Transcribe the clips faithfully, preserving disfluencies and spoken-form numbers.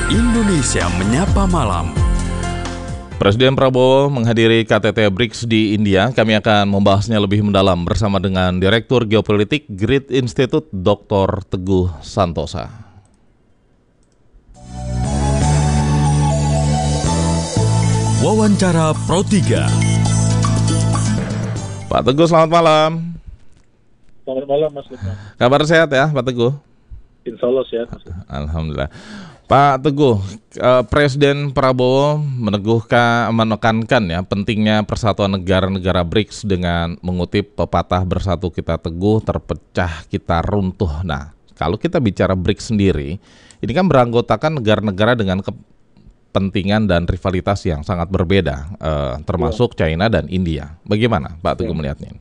Indonesia Menyapa Malam. Presiden Prabowo menghadiri K T T BRICS di India. Kami akan membahasnya lebih mendalam bersama dengan Direktur Geopolitik Grid Institute, Doktor Teguh Santosa. Wawancara Pro tiga. Pak Teguh, selamat malam. Selamat malam, Mas Lukman. Kabar sehat ya, Pak Teguh? Insya Allah sehat, Mas. Alhamdulillah. Pak Teguh, eh, Presiden Prabowo meneguhkan, menekankan ya pentingnya persatuan negara-negara BRICS dengan mengutip pepatah bersatu kita teguh, terpecah kita runtuh. Nah, kalau kita bicara BRICS sendiri, ini kan beranggotakan negara-negara dengan kepentingan dan rivalitas yang sangat berbeda, eh, termasuk ya. China dan India. Bagaimana Pak Teguh ya. melihatnya?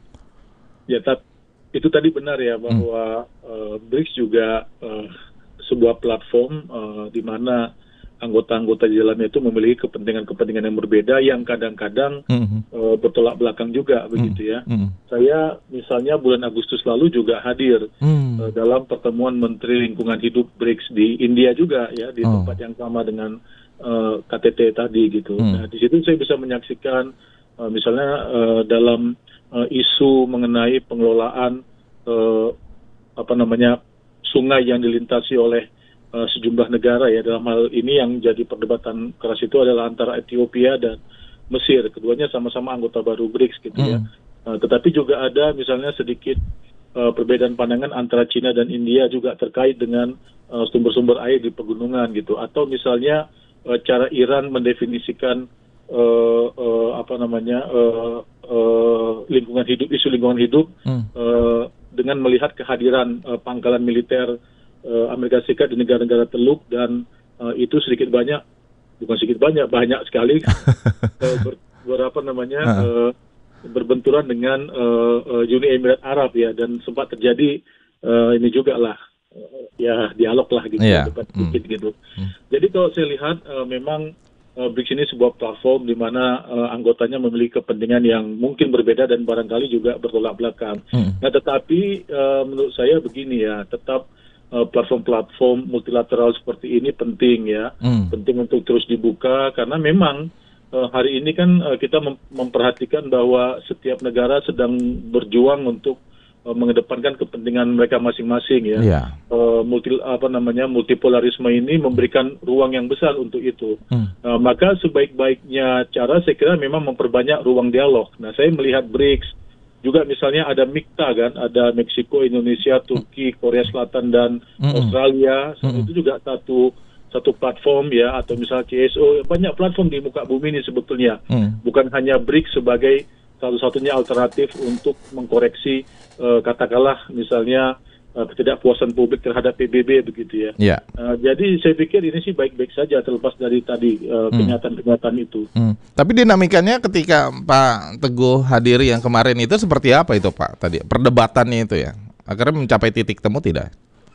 Ya, tapi itu tadi benar ya bahwa hmm. uh, BRICS juga uh, sebuah platform uh, di mana anggota-anggota di dalamnya itu memiliki kepentingan-kepentingan yang berbeda yang kadang-kadang mm-hmm. uh, bertolak belakang juga mm-hmm. begitu ya. Mm-hmm. Saya misalnya bulan Agustus lalu juga hadir mm-hmm. uh, dalam pertemuan Menteri Lingkungan Hidup BRICS di India juga ya, di oh. tempat yang sama dengan uh, K T T tadi gitu. Mm-hmm. Nah, di situ saya bisa menyaksikan uh, misalnya uh, dalam uh, isu mengenai pengelolaan uh, apa namanya sungai yang dilintasi oleh uh, sejumlah negara ya, dalam hal ini yang jadi perdebatan keras itu adalah antara Ethiopia dan Mesir, keduanya sama-sama anggota baru BRICS gitu mm. ya. Uh, tetapi juga ada misalnya sedikit uh, perbedaan pandangan antara China dan India juga terkait dengan uh, sumber-sumber air di pegunungan gitu, atau misalnya uh, cara Iran mendefinisikan uh, uh, apa namanya uh, uh, lingkungan hidup, isu lingkungan hidup mm. uh, dengan melihat kehadiran uh, pangkalan militer uh, Amerika Serikat di negara-negara Teluk, dan uh, itu sedikit banyak, bukan sedikit banyak, banyak sekali uh, ber, berapa namanya uh, berbenturan dengan uh, uh, Uni Emirat Arab ya, dan sempat terjadi uh, ini juga lah uh, ya dialog lah gitu, yeah. debat sedikit mm. gitu. Mm. Jadi kalau saya lihat uh, memang Uh, BRICS ini sebuah platform di mana uh, anggotanya memiliki kepentingan yang mungkin berbeda dan barangkali juga bertolak belakang. Hmm. Nah, tetapi uh, menurut saya begini ya, tetap uh, platform-platform multilateral seperti ini penting ya, hmm. penting untuk terus dibuka, karena memang uh, hari ini kan uh, kita mem- memperhatikan bahwa setiap negara sedang berjuang untuk mengedepankan kepentingan mereka masing-masing ya. Yeah. Uh, multi apa namanya multipolarisme ini memberikan ruang yang besar untuk itu. Hmm. Uh, maka sebaik-baiknya cara saya kira memang memperbanyak ruang dialog. Nah, saya melihat BRICS juga misalnya ada MIKTA kan, ada Meksiko, Indonesia, Turki, Korea Selatan dan hmm. Australia. So, hmm. itu juga satu satu platform ya, atau misalnya C S O, banyak platform di muka bumi ini sebetulnya. Hmm. Bukan hanya BRICS sebagai satu-satunya alternatif untuk mengkoreksi uh, katakanlah misalnya uh, ketidakpuasan publik terhadap P B B begitu ya. Yeah. Uh, jadi saya pikir ini sih baik-baik saja terlepas dari tadi uh, hmm. kenyataan-kenyataan itu. Hmm. Tapi dinamikanya ketika Pak Teguh hadiri yang kemarin itu seperti apa itu Pak tadi perdebatannya itu ya? Akhirnya mencapai titik temu tidak?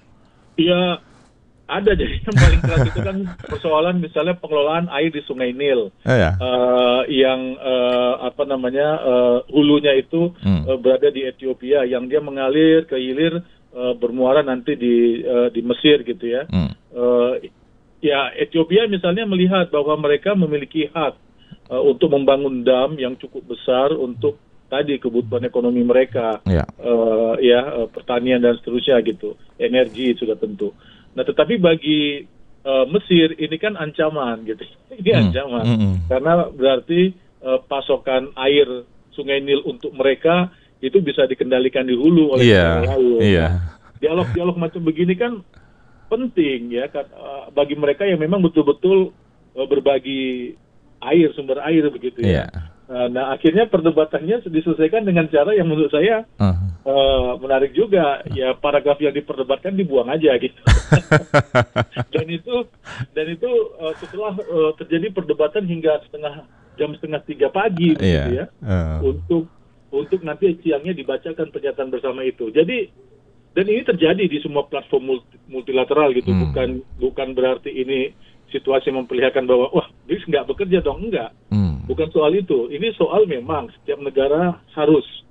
Iya. Ada, jadi yang paling keras itu kan persoalan misalnya pengelolaan air di Sungai Nil, oh, ya. uh, yang uh, apa namanya uh, hulunya itu hmm. uh, berada di Ethiopia, yang dia mengalir ke hilir uh, bermuara nanti di uh, di Mesir gitu ya. Hmm. Uh, ya Ethiopia misalnya melihat bahwa mereka memiliki hak uh, untuk membangun dam yang cukup besar untuk tadi kebutuhan ekonomi mereka, ya, uh, ya uh, pertanian dan seterusnya gitu, energi sudah tentu. Nah, tetapi bagi uh, Mesir ini kan ancaman gitu, ini hmm. ancaman, hmm. karena berarti uh, pasokan air Sungai Nil untuk mereka itu bisa dikendalikan di hulu oleh yeah. negara lain. Yeah. Dialog-dialog macam begini kan penting ya, kan, uh, bagi mereka yang memang betul-betul uh, berbagi air, sumber air begitu ya. Yeah. Uh, nah, akhirnya perdebatannya diselesaikan dengan cara yang menurut saya uh. Uh, menarik juga. Ya, paragraf yang diperdebatkan dibuang aja gitu. dan itu dan itu uh, setelah uh, terjadi perdebatan hingga setengah jam setengah tiga pagi begitu yeah. ya, uh. untuk untuk nanti siangnya dibacakan pernyataan bersama itu. Jadi, dan ini terjadi di semua platform multi, multilateral gitu. Hmm. Bukan bukan berarti ini situasi memperlihatkan bahwa wah BRICS nggak bekerja dong, enggak. Hmm. Bukan soal itu. Ini soal memang setiap negara harus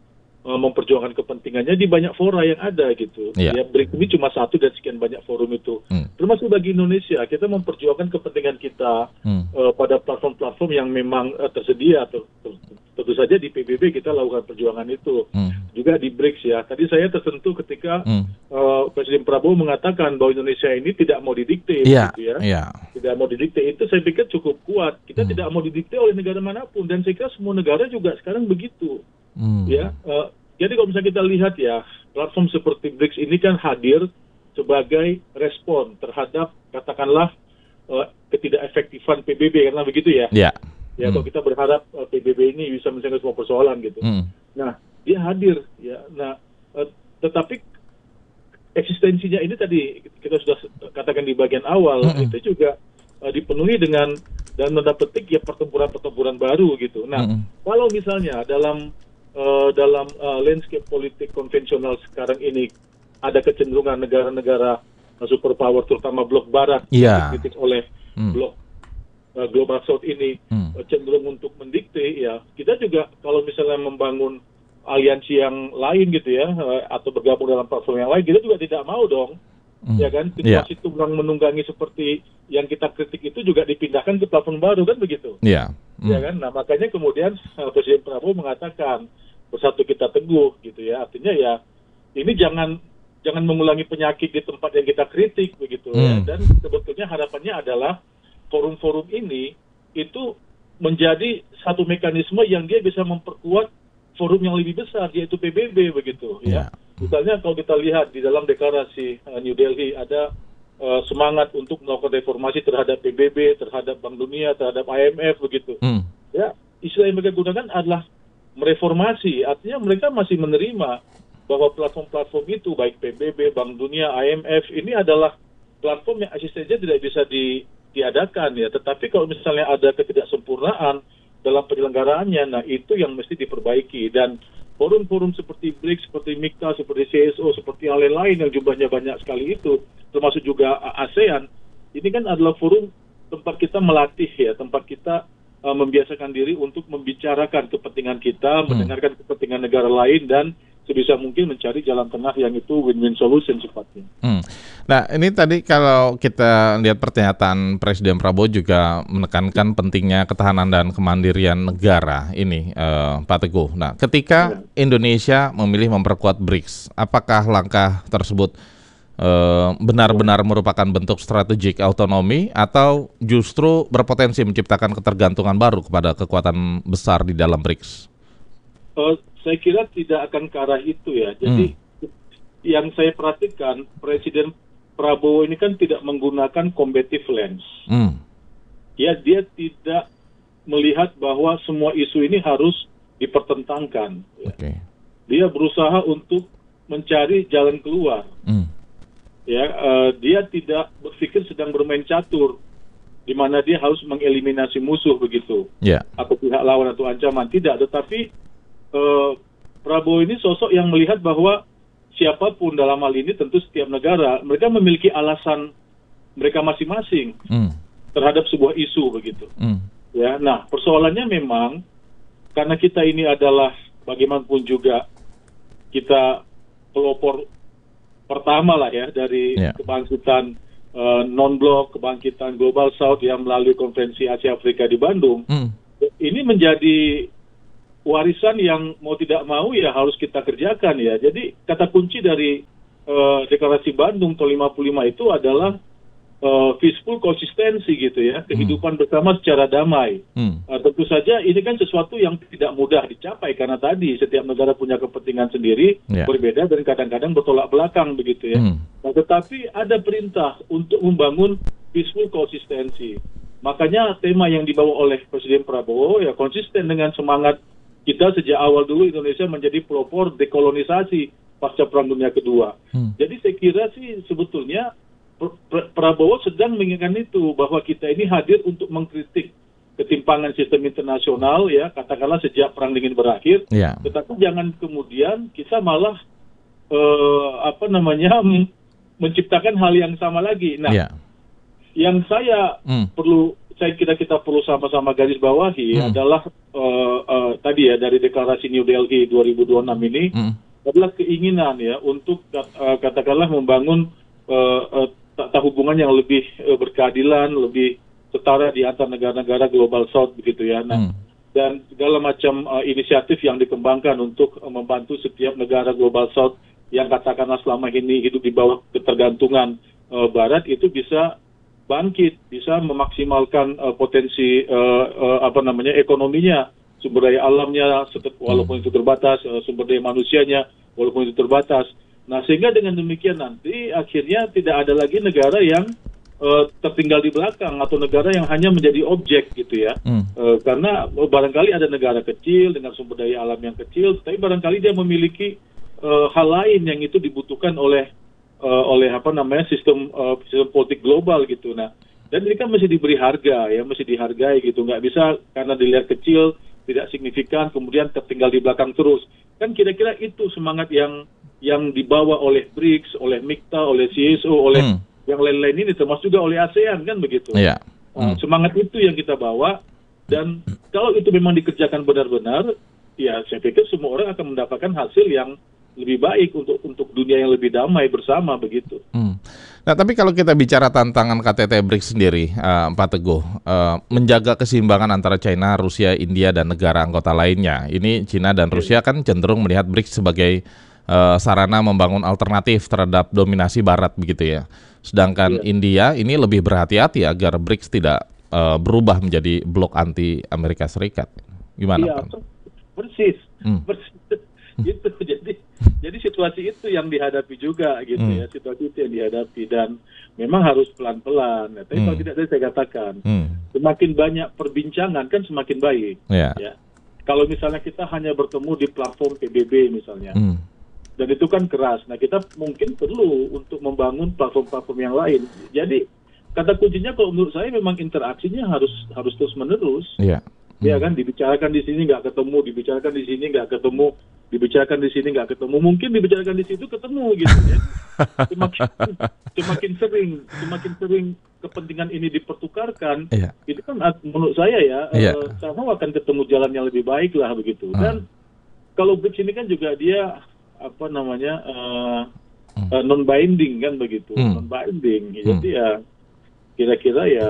uh, memperjuangkan kepentingannya di banyak fora yang ada gitu. Yeah. Ya, BRICS ini cuma satu dan sekian banyak forum itu. Hmm. Termasuk bagi Indonesia, kita memperjuangkan kepentingan kita hmm. uh, pada platform-platform yang memang uh, tersedia. Tuh, tuh, tentu saja di P B B kita lakukan perjuangan itu. Hmm. Juga di BRICS ya. Tadi saya tersentuh ketika hmm. uh, Presiden Prabowo mengatakan bahwa Indonesia ini tidak mau didikte. Yeah. Gitu ya. Yeah. Tidak mau didikte, itu saya pikir cukup kuat. Kita hmm. tidak mau didikte oleh negara manapun, dan saya kira semua negara juga sekarang begitu. Hmm. Ya, uh, jadi kalau misalnya kita lihat ya, platform seperti BRICS ini kan hadir sebagai respon terhadap katakanlah uh, ketidakefektifan P B B, karena begitu ya. Yeah. Ya, hmm. kalau kita berharap uh, P B B ini bisa menyelesaikan semua persoalan gitu. Hmm. Nah, dia hadir ya. Nah, uh, tetapi eksistensinya ini tadi kita sudah katakan di bagian awal, hmm. itu juga uh, dipenuhi dengan dan tanda petik ya pertempuran-pertempuran baru gitu. Nah, hmm. kalau misalnya dalam Uh, dalam uh, landscape politik konvensional sekarang ini ada kecenderungan negara-negara uh, superpower terutama blok barat yeah. dikritik oleh hmm. blok uh, global south ini hmm. uh, cenderung untuk mendikte ya, kita juga kalau misalnya membangun aliansi yang lain gitu ya, uh, atau bergabung dalam platform yang lain, kita juga tidak mau dong hmm. ya kan, situasi yeah. tunggang menunggangi seperti yang kita kritik itu juga dipindahkan ke platform baru, kan begitu yeah. hmm. ya kan. Nah, makanya kemudian uh, Presiden Prabowo mengatakan bersatu kita teguh gitu ya, artinya ya ini jangan jangan mengulangi penyakit di tempat yang kita kritik begitu hmm. ya. Dan sebetulnya harapannya adalah forum-forum ini itu menjadi satu mekanisme yang dia bisa memperkuat forum yang lebih besar, yaitu P B B begitu ya. Yeah. Misalnya kalau kita lihat di dalam deklarasi uh, New Delhi ada uh, semangat untuk melakukan reformasi terhadap P B B, terhadap Bank Dunia, terhadap I M F begitu. Hmm. Ya, istilah yang mereka gunakan adalah mereformasi, artinya mereka masih menerima bahwa platform-platform itu baik P B B, Bank Dunia, I M F ini adalah platform yang asistensinya tidak bisa ditiadakan ya. Tetapi kalau misalnya ada ketidaksempurnaan dalam penyelenggaraannya, nah itu yang mesti diperbaiki. Dan forum-forum seperti BRICS, seperti MIKTA, seperti C S O, seperti yang lain-lain yang jumlahnya banyak sekali itu, termasuk juga ASEAN, ini kan adalah forum tempat kita melatih ya, tempat kita membiasakan diri untuk membicarakan kepentingan kita, hmm. mendengarkan kepentingan negara lain, dan sebisa mungkin mencari jalan tengah yang itu win-win solution sifatnya. Hmm. Nah, ini tadi kalau kita lihat pernyataan Presiden Prabowo juga menekankan pentingnya ketahanan dan kemandirian negara ini, eh, Pak Teguh. Nah, ketika ya. Indonesia memilih memperkuat BRICS, apakah langkah tersebut benar-benar merupakan bentuk strategik autonomi atau justru berpotensi menciptakan ketergantungan baru kepada kekuatan besar di dalam BRICS? Uh, saya kira tidak akan ke arah itu ya. Jadi hmm. yang saya perhatikan, Presiden Prabowo ini kan tidak menggunakan combative lens. Hmm. Ya, dia tidak melihat bahwa semua isu ini harus dipertentangkan. Ya. Okay. Dia berusaha untuk mencari jalan keluar. Hmm. Ya, uh, dia tidak berpikir sedang bermain catur, di mana dia harus mengeliminasi musuh begitu, yeah. atau pihak lawan atau ancaman, tidak. Tetapi uh, Prabowo ini sosok yang melihat bahwa siapapun dalam hal ini, tentu setiap negara, mereka memiliki alasan mereka masing-masing mm. terhadap sebuah isu begitu. Mm. Ya, nah persoalannya memang karena kita ini adalah bagaimanapun juga kita pelopor pertama lah ya dari yeah. kebangkitan uh, non-blok, kebangkitan Global South yang melalui konferensi Asia Afrika di Bandung. Mm. Ini menjadi warisan yang mau tidak mau ya harus kita kerjakan ya. Jadi kata kunci dari uh, deklarasi Bandung tahun lima puluh lima itu adalah uh, peaceful konsistensi gitu ya, kehidupan hmm. bersama secara damai. Hmm. Uh, tentu saja ini kan sesuatu yang tidak mudah dicapai karena tadi setiap negara punya kepentingan sendiri, yeah. berbeda dan kadang-kadang bertolak belakang begitu ya. Hmm. Nah, tetapi ada perintah untuk membangun peaceful konsistensi. Makanya tema yang dibawa oleh Presiden Prabowo ya konsisten dengan semangat kita sejak awal dulu Indonesia menjadi pelopor dekolonisasi pasca Perang Dunia Kedua. Hmm. Jadi saya kira sih sebetulnya Prabowo sedang menginginkan itu, bahwa kita ini hadir untuk mengkritik ketimpangan sistem internasional ya, katakanlah sejak Perang Dingin berakhir. Yeah. Tetapi jangan kemudian kita malah uh, apa namanya menciptakan hal yang sama lagi. Nah, yeah. yang saya hmm. perlu saya kira kita perlu sama-sama garis bawahi hmm. adalah uh, uh, tadi ya dari deklarasi New Delhi dua ribu dua puluh enam ini hmm. adalah keinginan ya untuk uh, katakanlah membangun uh, uh, tata hubungan yang lebih uh, berkeadilan, lebih setara di antara negara-negara Global South begitu ya. Nah, hmm. dan segala macam uh, inisiatif yang dikembangkan untuk uh, membantu setiap negara Global South yang katakanlah selama ini hidup di bawah ketergantungan uh, Barat itu bisa bangkit, bisa memaksimalkan uh, potensi uh, uh, apa namanya ekonominya, sumber daya alamnya, walaupun itu terbatas, uh, sumber daya manusianya, walaupun itu terbatas. Nah, sehingga dengan demikian nanti akhirnya tidak ada lagi negara yang uh, tertinggal di belakang atau negara yang hanya menjadi objek gitu ya. Hmm. Uh, karena barangkali ada negara kecil dengan sumber daya alam yang kecil, tapi barangkali dia memiliki uh, hal lain yang itu dibutuhkan oleh Uh, oleh apa namanya sistem uh, sistem politik global gitu. Nah, dan ini kan mesti diberi harga ya, mesti dihargai gitu. Nggak bisa karena dilihat kecil, tidak signifikan, kemudian tertinggal di belakang terus. Kan kira-kira itu semangat yang yang dibawa oleh B R I C S, oleh M I C T A, oleh C S O, oleh hmm. yang lain-lain ini, termasuk juga oleh ASEAN kan begitu. Yeah. Hmm. Uh, semangat itu yang kita bawa, dan kalau itu memang dikerjakan benar-benar, ya saya pikir semua orang akan mendapatkan hasil yang lebih baik untuk untuk dunia yang lebih damai bersama begitu. Hmm. Nah, tapi kalau kita bicara tantangan K T T B R I C S sendiri, uh, Pak Teguh, uh, menjaga keseimbangan antara China, Rusia, India, dan negara anggota lainnya. Ini China dan Rusia kan cenderung melihat B R I C S sebagai uh, sarana membangun alternatif terhadap dominasi Barat begitu ya. Sedangkan ya. India ini lebih berhati-hati agar B R I C S tidak uh, berubah menjadi blok anti Amerika Serikat. Gimana, ya, Pak? Persis. Hmm. Persis. Gitu. Jadi jadi situasi itu yang dihadapi juga gitu hmm. ya, situasi itu yang dihadapi, dan memang harus pelan-pelan. Ya. Tapi hmm. kalau tidak tadi saya katakan, hmm. semakin banyak perbincangan kan semakin baik. Yeah. Ya. Kalau misalnya kita hanya bertemu di platform P B B misalnya, hmm. dan itu kan keras. Nah, kita mungkin perlu untuk membangun platform-platform yang lain. Jadi kata kuncinya kalau menurut saya memang interaksinya harus harus terus menerus. Yeah. Ya kan, dibicarakan di sini nggak ketemu, dibicarakan di sini nggak ketemu, dibicarakan di sini nggak ketemu, mungkin dibicarakan di situ ketemu gitu ya. Semakin, semakin sering, semakin sering kepentingan ini dipertukarkan, yeah. itu kan menurut saya ya, yeah. uh, sama akan ketemu jalan yang lebih baik lah begitu. Dan uh. kalau B R I C S ini kan juga dia apa namanya uh, hmm. uh, non binding kan begitu, hmm. non binding. Hmm. Jadi ya kira-kira ya.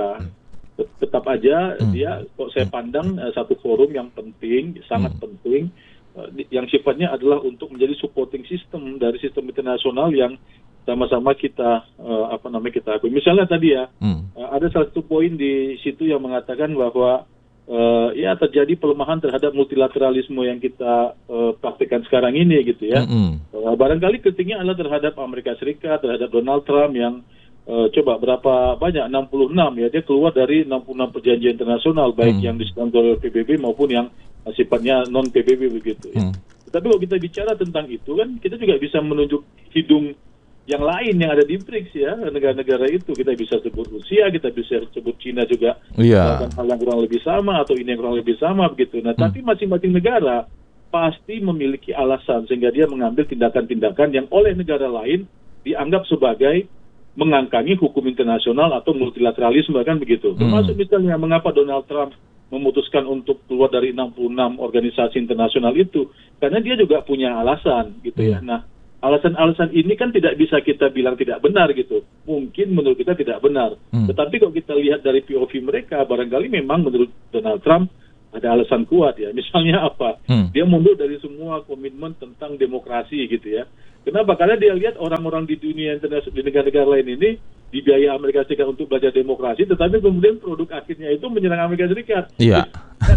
Tetap aja hmm. dia, kok saya pandang uh, satu forum yang penting, sangat hmm. penting, uh, yang sifatnya adalah untuk menjadi supporting system dari sistem internasional yang sama-sama kita uh, apa namanya kita akui. Misalnya tadi ya, hmm. uh, ada salah satu poin di situ yang mengatakan bahwa uh, ya terjadi pelemahan terhadap multilateralisme yang kita uh, praktikkan sekarang ini gitu ya. Hmm. Uh, barangkali kritiknya adalah terhadap Amerika Serikat, terhadap Donald Trump yang Uh, coba berapa banyak, enam puluh enam ya, dia keluar dari enam puluh enam perjanjian internasional, baik hmm. yang disebutkan oleh P B B maupun yang uh, sifatnya non P B B begitu ya. Hmm. Tapi kalau kita bicara tentang itu kan kita juga bisa menunjuk hidung yang lain yang ada di B R I C S ya, negara-negara itu kita bisa sebut Rusia, kita bisa sebut Cina juga melakukan yeah. hal yang kurang lebih sama, atau ini yang kurang lebih sama begitu. Nah, hmm. tapi masing-masing negara pasti memiliki alasan sehingga dia mengambil tindakan-tindakan yang oleh negara lain dianggap sebagai mengangkangi hukum internasional atau multilateralisme kan begitu. Termasuk hmm. misalnya mengapa Donald Trump memutuskan untuk keluar dari enam puluh enam organisasi internasional itu, karena dia juga punya alasan gitu hmm. ya. Nah, alasan-alasan ini kan tidak bisa kita bilang tidak benar gitu. Mungkin menurut kita tidak benar. Hmm. Tetapi kalau kita lihat dari P O V mereka, barangkali memang menurut Donald Trump ada alasan kuat ya. Misalnya apa? Hmm. Dia mundur dari semua komitmen tentang demokrasi gitu ya. Kenapa? Karena dia lihat orang-orang di dunia internasional, di negara-negara lain ini dibiayai Amerika Serikat untuk belajar demokrasi, tetapi kemudian produk akhirnya itu menyerang Amerika Serikat. Iya.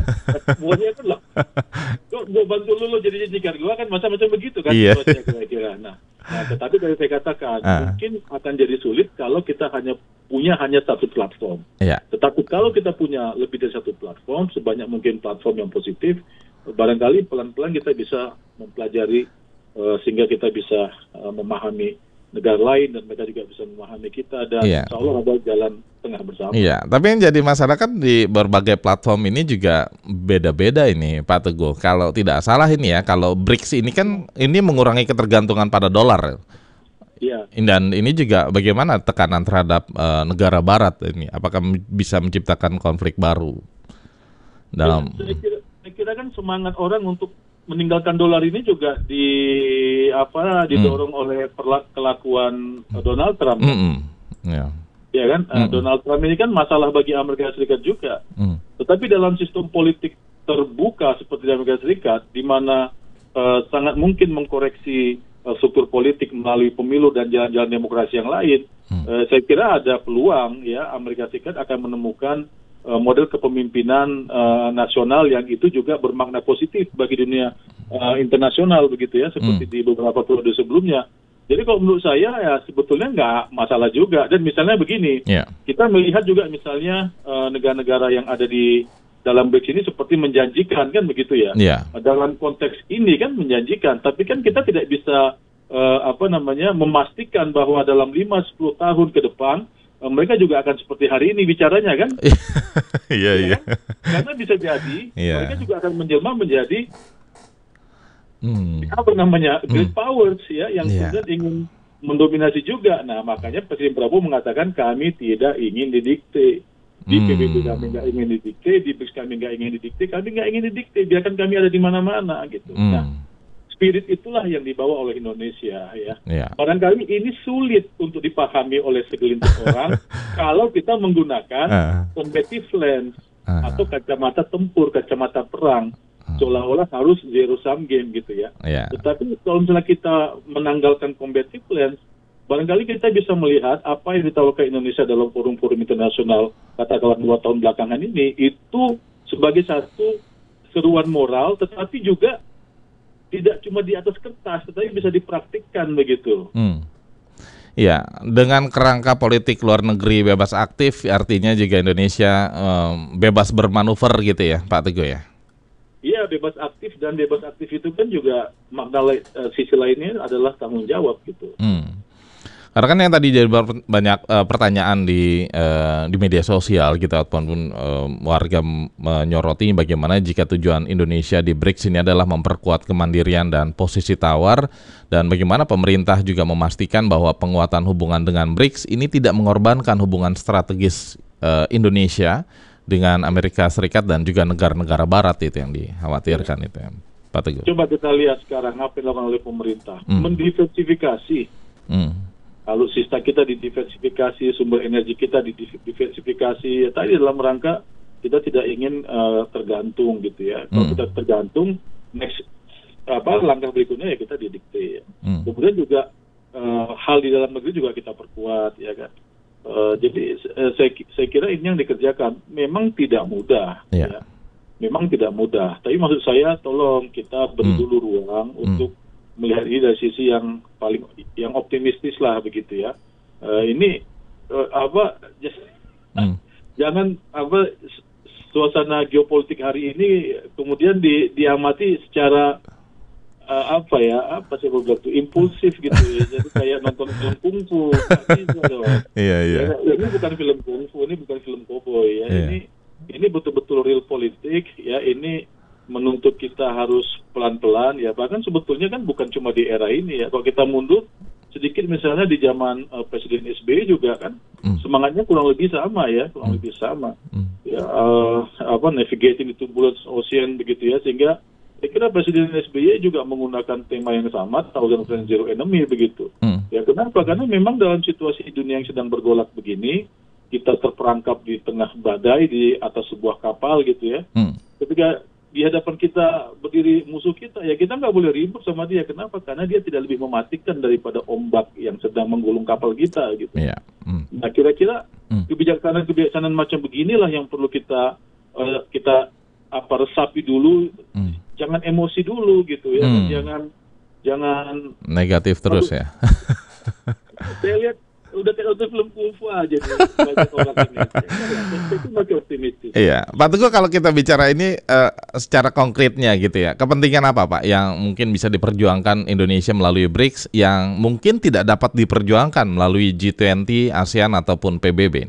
Buahnya kan loh, gue bantu lu, lo jadi jadikan gue kan macam-macam begitu kan. Iya. Kira-kira. Nah, nah, tetapi dari saya katakan uh. mungkin akan jadi sulit kalau kita hanya punya hanya satu platform. Iya. Tetapi kalau kita punya lebih dari satu platform, sebanyak mungkin platform yang positif, barangkali pelan-pelan kita bisa mempelajari Uh, sehingga kita bisa uh, memahami negara lain dan mereka juga bisa memahami kita, dan yeah. insya Allah ada jalan tengah bersama. Iya, tapi yang jadi masalah kan di berbagai platform ini juga beda-beda ini Pak Teguh. Kalau tidak salah ini ya, kalau B R I C S ini kan ini mengurangi ketergantungan pada dolar. Iya. Dan ini juga bagaimana tekanan terhadap uh, negara Barat ini? Apakah m- bisa menciptakan konflik baru dalam? Ya, saya kira, saya kira kan semangat orang untuk meninggalkan dolar ini juga di apa didorong hmm. oleh perla- kelakuan uh, Donald Trump. Mm-mm. Ya. Ya kan, uh, Donald Trump ini kan masalah bagi Amerika Serikat juga. Mm. Tetapi dalam sistem politik terbuka seperti di Amerika Serikat, di mana uh, sangat mungkin mengkoreksi uh, struktur politik melalui pemilu dan jalan-jalan demokrasi yang lain, mm. uh, saya kira ada peluang ya Amerika Serikat akan menemukan uh, model kepemimpinan uh, nasional yang itu juga bermakna positif bagi dunia uh, internasional begitu ya, seperti mm. di beberapa periode sebelumnya. Jadi kalau menurut saya ya sebetulnya nggak masalah juga. Dan misalnya begini, yeah. kita melihat juga misalnya uh, negara-negara yang ada di dalam B R I C S ini seperti menjanjikan kan begitu ya. Yeah. Dalam konteks ini kan menjanjikan, tapi kan kita tidak bisa uh, apa namanya memastikan bahwa dalam lima sampai sepuluh tahun ke depan uh, mereka juga akan seperti hari ini bicaranya kan. Iya iya. Karena bisa jadi yeah. mereka juga akan menjelma menjadi Hmm. apa namanya great hmm. powers ya yang yeah. kemudian ingin mendominasi juga. Nah makanya Presiden Prabowo mengatakan kami tidak ingin didikte di hmm. P B B kami nggak ingin didikte, di B R I C S kami nggak ingin didikte, kami nggak ingin didikte, biarkan kami ada di mana-mana gitu. Hmm. Nah spirit itulah yang dibawa oleh Indonesia ya. Yeah. Barangkali ini sulit untuk dipahami oleh segelintir orang kalau kita menggunakan uh. combative lens uh. atau kacamata tempur, kacamata perang. Seolah-olah harus zero sum game gitu ya. Yeah. Tetapi kalau misalnya kita menanggalkan combative lens, barangkali kita bisa melihat apa yang ditawarkan Indonesia dalam forum-forum internasional katakanlah dua tahun belakangan ini itu sebagai satu seruan moral, tetapi juga tidak cuma di atas kertas, tetapi bisa dipraktikkan begitu. Hmm. Ya, dengan kerangka politik luar negeri bebas aktif, artinya juga Indonesia um, bebas bermanuver gitu ya, Pak Teguh ya. Iya, bebas aktif, dan bebas aktif itu kan juga makna uh, sisi lainnya adalah tanggung jawab gitu. Hmm. Karena kan yang tadi jadi banyak uh, pertanyaan di uh, di media sosial gitu ataupun uh, warga menyoroti bagaimana jika tujuan Indonesia di B R I C S ini adalah memperkuat kemandirian dan posisi tawar, dan bagaimana pemerintah juga memastikan bahwa penguatan hubungan dengan B R I C S ini tidak mengorbankan hubungan strategis uh, Indonesia dengan Amerika Serikat dan juga negara-negara Barat itu yang dikhawatirkan ya. Itu ya, Pak Teguh. Coba kita lihat sekarang apa yang dilakukan oleh pemerintah, hmm. mendiversifikasi. Hmm. Alutsista kita didiversifikasi, sumber energi kita didiversifikasi. Ya, tadi dalam rangka kita tidak ingin uh, tergantung gitu ya. Kalau hmm. kita tergantung, next apa langkah berikutnya ya kita didikte. Ya. Hmm. Kemudian juga uh, hal di dalam negeri juga kita perkuat, ya kan. Uh, jadi uh, saya, saya kira ini yang dikerjakan memang tidak mudah, yeah. ya. memang tidak mudah. Tapi maksud saya, tolong kita beri dulu mm. ruang mm. untuk melihat ini dari sisi yang paling yang optimistis lah begitu ya. Uh, ini uh, apa? Just, mm. jangan apa suasana geopolitik hari ini kemudian di, diamati secara Uh, apa ya, apa sih bilang itu impulsif gitu ya, jadi kayak nonton film kungfu, gitu loh. Iya iya. Ya, ini bukan film kungfu, ini bukan film cowboy ya. Yeah. Ini ini betul-betul real politik ya. Ini menuntut kita harus pelan-pelan ya. Bahkan sebetulnya kan bukan cuma di era ini ya. Kalau kita mundur sedikit misalnya di zaman uh, Presiden S B Y juga kan mm. semangatnya kurang lebih sama ya, kurang mm. lebih sama. Mm. Ya uh, apa navigating the turbulent ocean begitu ya, sehingga saya kira Presiden S B Y juga menggunakan tema yang sama, Thousand Friends Zero Enemy begitu. Hmm. Ya kenapa? Karena memang dalam situasi dunia yang sedang bergolak begini, kita terperangkap di tengah badai di atas sebuah kapal gitu ya. Hmm. Ketika di hadapan kita berdiri musuh kita, ya kita nggak boleh ribut sama dia. Kenapa? Karena dia tidak lebih mematikan daripada ombak yang sedang menggulung kapal kita gitu. Yeah. Hmm. Nah kira-kira hmm. kebijaksanaan-kebijaksanaan macam beginilah yang perlu kita uh, kita apa resapi dulu. Hmm. Jangan emosi dulu gitu ya, hmm. jangan jangan negatif terus ya. Saya lihat udah kayak nonton film kungfu aja nih, banyak orang ini. Itu masih optimistis. Iya, Pak Teguh, kalau kita bicara ini uh, secara konkretnya gitu ya, kepentingan apa Pak yang mungkin bisa diperjuangkan Indonesia melalui B R I C S yang mungkin tidak dapat diperjuangkan melalui G dua puluh, ASEAN ataupun P B B?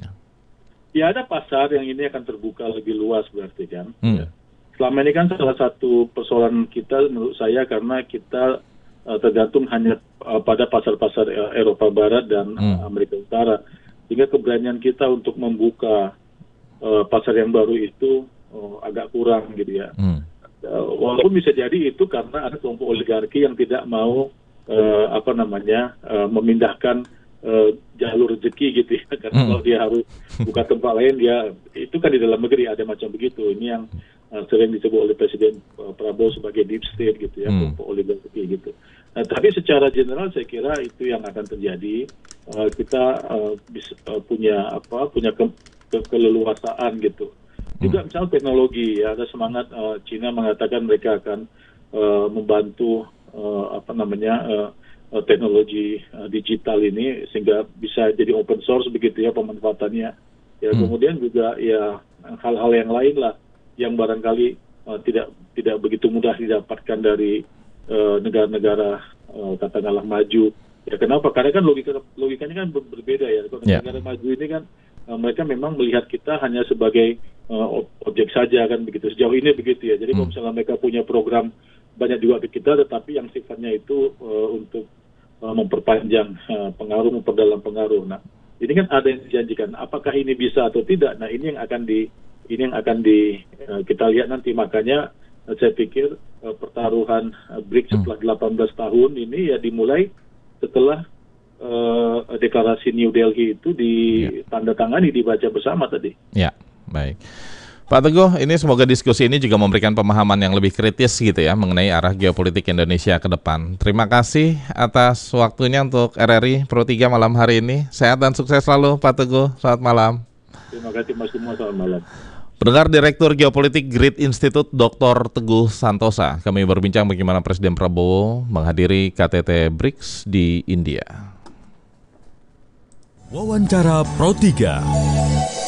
Ya ada pasar yang ini akan terbuka lebih luas berarti kan. Hmm. Ya. Selama ini kan salah satu persoalan kita menurut saya karena kita uh, tergantung hanya uh, pada pasar-pasar uh, Eropa Barat dan uh, Hmm. Amerika Utara. Sehingga keberanian kita untuk membuka uh, pasar yang baru itu uh, agak kurang gitu ya. Hmm. Uh, walaupun bisa jadi itu karena ada kelompok oligarki yang tidak mau uh, apa namanya uh, memindahkan uh, jalur rezeki gitu ya. Karena Hmm. kalau dia harus buka tempat lain, dia itu kan di dalam negeri ada macam begitu. Ini yang uh, sering disebut oleh Presiden uh, Prabowo sebagai deep state gitu ya, Hmm. kelompok oligarki gitu. Nah, tapi secara general saya kira itu yang akan terjadi. Uh, kita uh, bisa, uh, punya apa punya ke, ke, keleluasaan gitu. Juga misalnya teknologi ya, ada semangat uh, Cina mengatakan mereka akan uh, membantu uh, apa namanya uh, uh, teknologi uh, digital ini sehingga bisa jadi open source begitu ya pemanfaatannya. Ya Hmm. kemudian juga ya hal-hal yang lain lah yang barangkali uh, tidak tidak begitu mudah didapatkan dari uh, negara-negara uh, katakanlah maju. Ya kenapa? Karena kan logika logikanya kan ber- berbeda ya. Kalau Ya. negara maju ini kan uh, mereka memang melihat kita hanya sebagai uh, objek saja kan begitu. Sejauh ini begitu ya. Jadi kalau Hmm. misalnya mereka punya program banyak juga ke kita, tetapi yang sifatnya itu uh, untuk uh, memperpanjang uh, pengaruh, memperdalam pengaruh. Nah, ini kan ada yang dijanjikan. Apakah ini bisa atau tidak? Nah, ini yang akan di ini yang akan di uh, kita lihat nanti. Makanya uh, saya pikir uh, pertaruhan uh, B R I C S setelah delapan belas tahun ini ya dimulai setelah uh, deklarasi New Delhi itu ditandatangani, dibaca bersama tadi. Ya, baik. Pak Teguh, ini semoga diskusi ini juga memberikan pemahaman yang lebih kritis gitu ya mengenai arah geopolitik Indonesia ke depan. Terima kasih atas waktunya untuk R R I Pro tiga malam hari ini. Sehat dan sukses selalu Pak Teguh. Selamat malam. Terima kasih Mas semua, selamat malam. Pendengar Direktur Geopolitik Grid Institute Doktor Teguh Santosa, kami berbincang bagaimana Presiden Prabowo menghadiri K T T B R I C S di India. Wawancara Pro tiga.